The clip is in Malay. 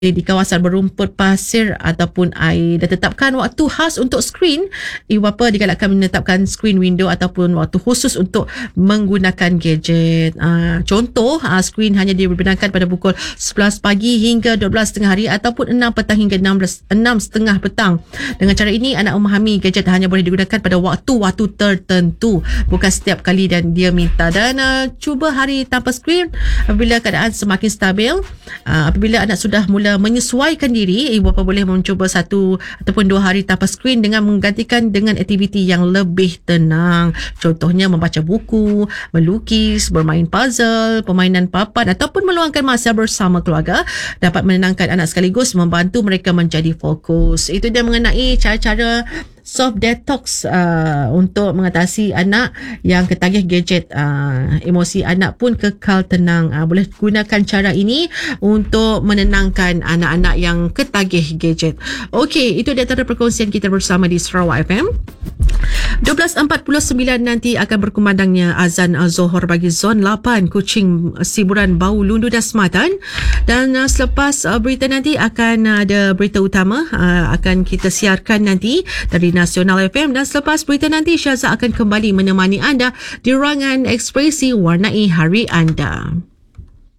di kawasan berumput pasir ataupun air, dan tetapkan waktu khas untuk skrin. Ibu bapa digalakkan menetapkan skrin window ataupun waktu khusus untuk menggunakan gadget. Contoh, skrin hanya dibenarkan pada pukul 11 pagi hingga 12 tengah hari ataupun 6 petang hingga 6.30 petang. Dengan cara ini, anak memahami gadget hanya boleh digunakan pada waktu-waktu tertentu, bukan setiap kali dan dia minta. Dan cuba hari tanpa skrin apabila keadaan semakin stabil. Apabila anak sudah mula menyesuaikan diri, ibu bapa boleh mencuba 1 ataupun 2 hari tanpa skrin dengan menggantikan dengan aktiviti yang lebih tenang. Contohnya membaca buku, melukis, bermain puzzle, permainan papan ataupun meluangkan masa bersama keluarga dapat menenangkan anak sekaligus membantu mereka menjadi fokus. Itu dia mengenai cara-cara soft detox untuk mengatasi anak yang ketagih gadget. Emosi anak pun kekal tenang. Boleh gunakan cara ini untuk menenangkan anak-anak yang ketagih gadget. Okey, itu di antara perkongsian kita bersama di Sarawak FM. 12.49 nanti akan berkumandangnya azan Zohor bagi Zon 8 Kuching, Siburan, Bau, Lundu dan Sematan. Dan selepas berita nanti akan ada berita utama akan kita siarkan nanti dari Nasional FM, dan selepas berita nanti Syaza akan kembali menemani anda di ruangan ekspresi warnai hari anda.